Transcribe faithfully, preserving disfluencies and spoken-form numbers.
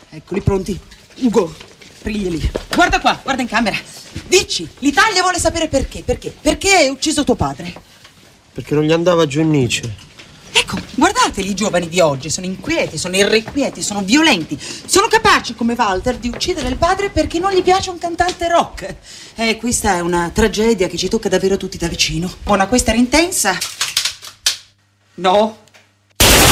Eccoli pronti. Ugo, priglieli. Guarda qua, guarda in camera. Dici, l'Italia vuole sapere perché. Perché? Perché hai ucciso tuo padre? Perché non gli andava giù in Nietzsche. Ecco, guardateli i giovani di oggi, sono inquieti, sono irrequieti, sono violenti. Sono capaci, come Walter, di uccidere il padre perché non gli piace un cantante rock. E questa è una tragedia che ci tocca davvero tutti da vicino. Una questa era intensa? No.